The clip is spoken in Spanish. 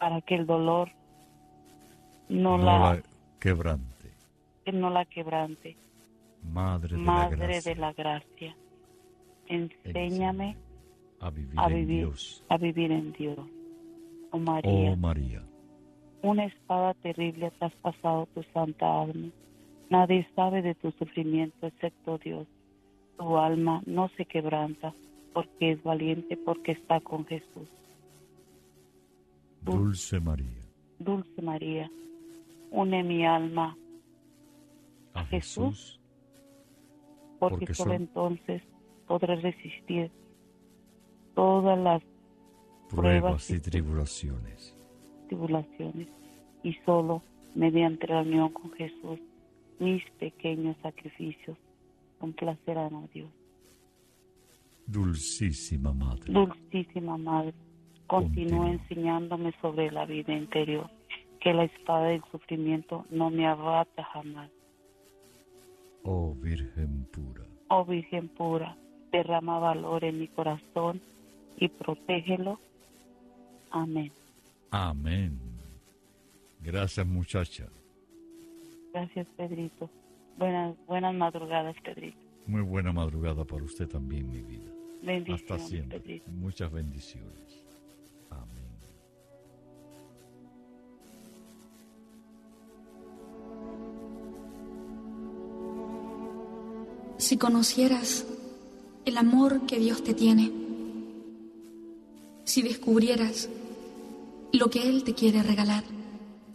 para que el dolor no la quebrante. que no la quebrante. Madre de la gracia, enséñame a vivir a vivir en Dios. Oh Oh María, una espada terrible ha traspasado tu santa alma. Nadie sabe de tu sufrimiento excepto Dios. Tu alma no se quebranta porque es valiente, porque está con Jesús. Dulce María, une mi alma a Jesús, porque solo entonces podré resistir todas las pruebas y tribulaciones. Y solo mediante la unión con Jesús, mis pequeños sacrificios complacerán a Dios. Dulcísima Madre, continúa enseñándome sobre la vida interior, que la espada del sufrimiento no me abata jamás. Oh Virgen pura, derrama valor en mi corazón y protégelo. Amén. Amén. Gracias, muchacha. Gracias, Pedrito. Buenas madrugadas, Pedrito. Muy buena madrugada para usted también, mi vida. Bendiciones, hasta siempre. Pedrito. Muchas bendiciones. Amén. Si conocieras el amor que Dios te tiene, si descubrieras lo que Él te quiere regalar,